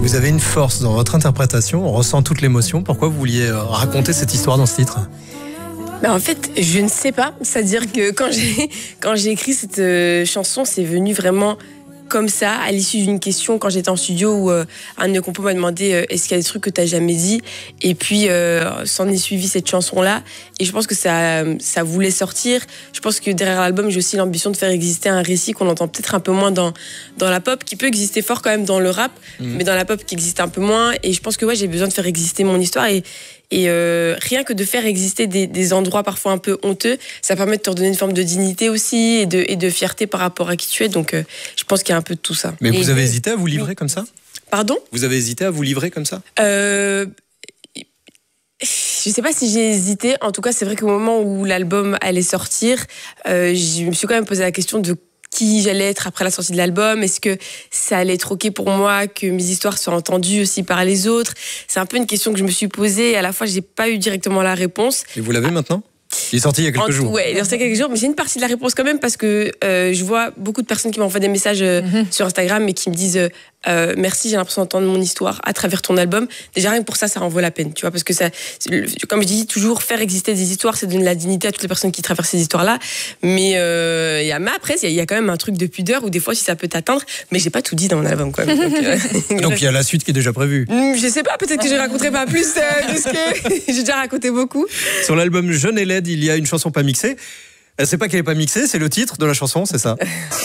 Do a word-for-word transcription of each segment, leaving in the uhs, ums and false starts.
Vous avez une force dans votre interprétation, on ressent toute l'émotion. Pourquoi vous vouliez raconter cette histoire dans ce titre ? Ben en fait, je ne sais pas. C'est-à-dire que quand j'ai, quand j'ai écrit cette euh, chanson, c'est venu vraiment comme ça, à l'issue d'une question, quand j'étais en studio, où euh, un de mes compos m'a demandé euh, est-ce qu'il y a des trucs que tu n'as jamais dit ? Et puis, euh, s'en est suivi cette chanson-là. Et je pense que ça, ça voulait sortir. Je pense que derrière l'album, j'ai aussi l'ambition de faire exister un récit qu'on entend peut-être un peu moins dans, dans la pop, qui peut exister fort quand même dans le rap, mmh. mais dans la pop qui existe un peu moins. Et je pense que ouais, j'ai besoin de faire exister mon histoire. Et Et euh, rien que de faire exister des, des endroits parfois un peu honteux, ça permet de te redonner une forme de dignité aussi et de, et de fierté par rapport à qui tu es. Donc euh, je pense qu'il y a un peu de tout ça. Mais et vous avez et... hésité à vous livrer comme ça ? Pardon ? Vous avez hésité à vous livrer comme ça ? euh... Je sais pas si j'ai hésité. En tout cas, c'est vrai qu'au moment où l'album allait sortir, euh, je me suis quand même posé la question de qui j'allais être après la sortie de l'album. Est-ce que ça allait être ok pour moi que mes histoires soient entendues aussi par les autres ? C'est un peu une question que je me suis posée et à la fois j'ai pas eu directement la réponse. Et vous l'avez ah. maintenant ? Il est sorti il y a quelques en, jours. Ouais, il est sorti il y a quelques jours, mais j'ai une partie de la réponse quand même parce que euh, je vois beaucoup de personnes qui m'envoient des messages euh, mm-hmm. sur Instagram et qui me disent euh, merci, j'ai l'impression d'entendre mon histoire à travers ton album. Déjà rien que pour ça, ça en vaut la peine, tu vois, parce que ça, comme je dis toujours, faire exister des histoires, c'est donner la dignité à toutes les personnes qui traversent ces histoires-là. Mais euh, y a, mais après, il y, y a quand même un truc de pudeur où des fois, si ça peut t'atteindre, mais j'ai pas tout dit dans mon album quand même. Donc il euh, donc, y a la suite qui est déjà prévue. Je sais pas, peut-être que je raconterai pas plus euh, de ce que j'ai déjà raconté beaucoup. Sur l'album Jeune et laide, il y a une chanson pas mixée. C'est pas qu'elle est pas mixée, c'est le titre de la chanson, c'est ça.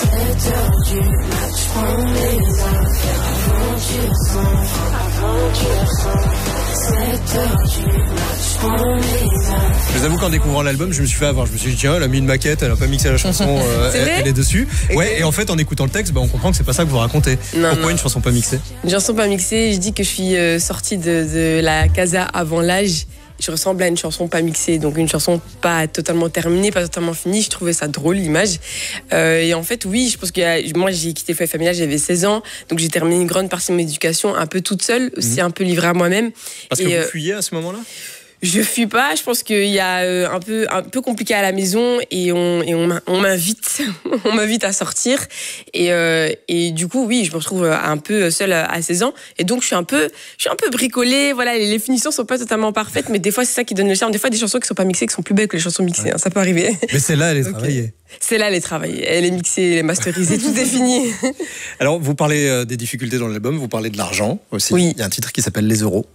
Je vous avoue qu'en découvrant l'album, je me suis fait avoir. Je me suis dit tiens, elle a mis une maquette, elle a pas mixé la chanson, euh, elle, elle est dessus. Okay. Ouais, et en fait, en écoutant le texte, bah, on comprend que c'est pas ça que vous racontez. Non, Pourquoi non. une chanson pas mixée ? Une chanson pas mixée, je dis que je suis euh, sortie de, de la casa avant l'âge. Je ressemble à une chanson pas mixée, donc une chanson pas totalement terminée, pas totalement finie. Je trouvais ça drôle, l'image. Euh, et en fait, oui, je pense que moi, j'ai quitté le foyer familial, j'avais seize ans, donc j'ai terminé une grande partie de mon éducation un peu toute seule, aussi mmh. un peu livrée à moi-même. Parce et que vous euh, fuyiez à ce moment-là ? Je fuis pas, je pense qu'il y a un peu, un peu compliqué à la maison et on, et on, on m'invite, on m'invite à sortir et, euh, et du coup, oui, je me retrouve un peu seule à seize ans et donc je suis un peu, je suis un peu bricolée, voilà, les, les finitions sont pas totalement parfaites, mais des fois c'est ça qui donne le charme, des fois des chansons qui sont pas mixées qui sont plus belles que les chansons mixées, ouais. hein, ça peut arriver. Mais celle-là, elle est okay. travaillée. Celle-là, elle est travaillée, elle est mixée, elle est masterisée, tout est fini. Alors, vous parlez des difficultés dans l'album, vous parlez de l'argent aussi. Oui. Il y a un titre qui s'appelle Les Euros.